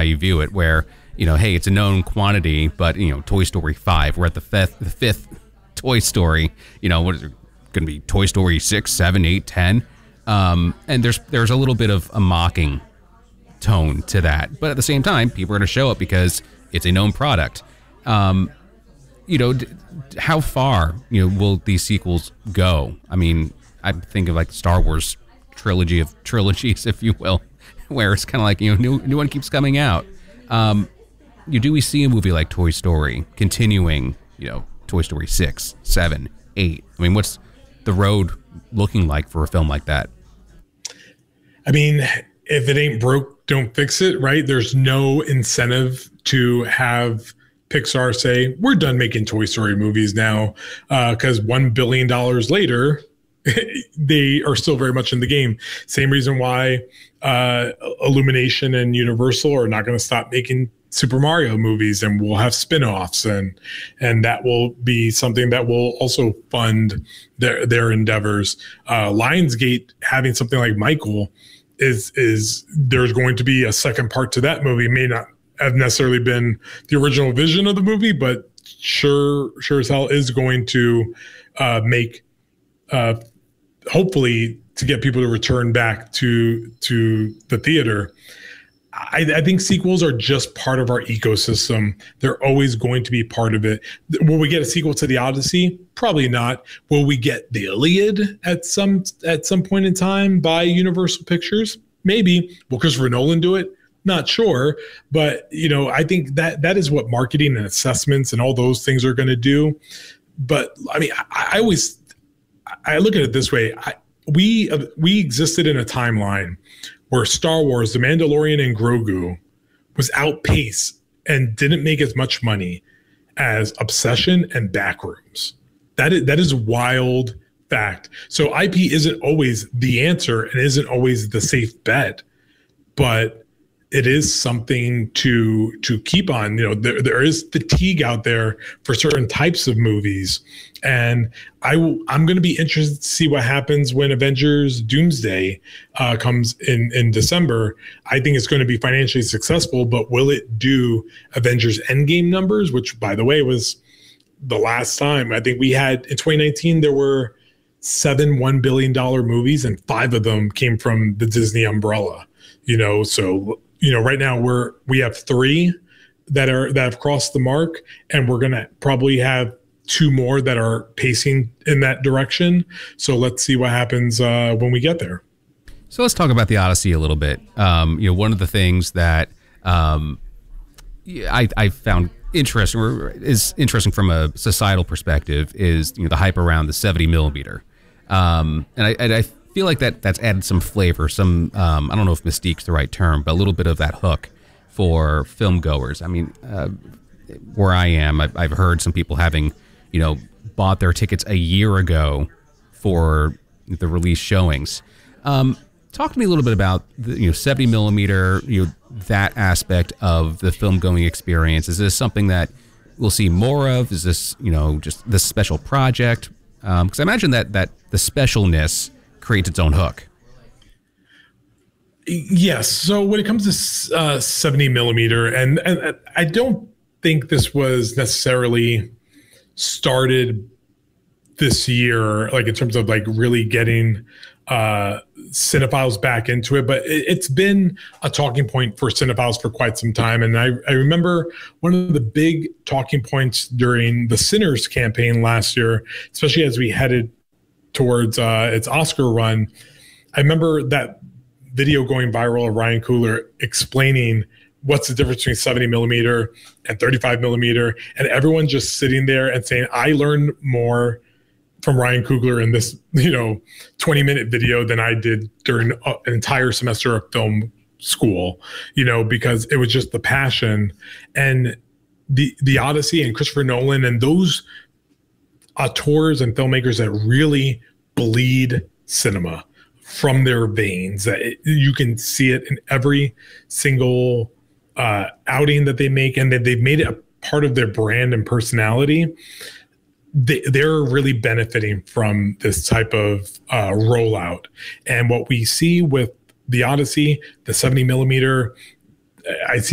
you view it, where, hey, it's a known quantity, but, Toy Story 5, we're at the fifth Toy Story, what is it going to be, Toy Story 6, 7, 8, 10? And there's a little bit of a mocking tone to that. But at the same time, people are going to show it because it's a known product. How far, will these sequels go? I mean, I think of like Star Wars trilogy of trilogies, if you will, where it's kind of like, new one keeps coming out. Do we see a movie like Toy Story continuing, Toy Story 6, 7, 8? I mean, what's the road looking like for a film like that? I mean, if it ain't broke, don't fix it, right? There's no incentive to have Pixar say, we're done making Toy Story movies now, because $1 billion later, they are still very much in the game. Same reason why Illumination and Universal are not going to stop making Super Mario movies, and we'll have spin-offs, and that will be something that will also fund their endeavors. Lionsgate having something like Michael is there's going to be a second part to that movie. It may not have necessarily been the original vision of the movie, but sure as hell is going to make hopefully to get people to return back to the theater. I think sequels are just part of our ecosystem. They're always going to be part of it. Will we get a sequel to the Odyssey? Probably not. Will we get the Iliad at some point in time by Universal Pictures? Maybe. Will Christopher Nolan do it? Not sure. But, I think that is what marketing and assessments and all those things are going to do. But I mean, I look at it this way. We existed in a timeline where Star Wars, The Mandalorian, and Grogu was outpaced and didn't make as much money as Obsession and Backrooms. That is wild fact. So IP isn't always the answer and isn't always the safe bet, but it is something to keep on. There is fatigue out there for certain types of movies. And I'm going to be interested to see what happens when Avengers Doomsday comes in December. I think it's going to be financially successful, but will it do Avengers Endgame numbers, which, by the way, was the last time. I think we had in 2019, there were 7 $1 billion movies, and 5 of them came from the Disney umbrella. So right now we have 3 that have crossed the mark, and we're going to probably have 2 more that are pacing in that direction. So let's see what happens when we get there. So let's talk about the Odyssey a little bit. One of the things that I found interesting, or is interesting from a societal perspective, is the hype around the 70 millimeter, and I feel like that's added some flavor, some I don't know if mystique's the right term, but a little bit of that hook for film goers. I mean, where I am, I've heard some people having bought their tickets a year ago for the release showings. Talk to me a little bit about the 70 millimeter, that aspect of the film going experience. Is this something that we'll see more of? Is this just this special project? Because I imagine that the specialness creates its own hook. Yes. So when it comes to 70 millimeter, and I don't think this was necessarily started this year, like in terms of like really getting cinephiles back into it, but it's been a talking point for cinephiles for quite some time. And I remember one of the big talking points during the Sinners campaign last year, especially as we headed towards its Oscar run. I remember that video going viral of Ryan Coogler explaining what's the difference between 70 millimeter and 35 millimeter, and everyone just sitting there and saying, I learned more from Ryan Coogler in this 20-minute video than I did during an entire semester of film school, because it was just the passion. And the Odyssey and Christopher Nolan and those auteurs and filmmakers that really bleed cinema from their veins, that you can see it in every single outing that they make, and that they've made it a part of their brand and personality. They're really benefiting from this type of rollout. And what we see with the Odyssey, the 70 millimeter, I see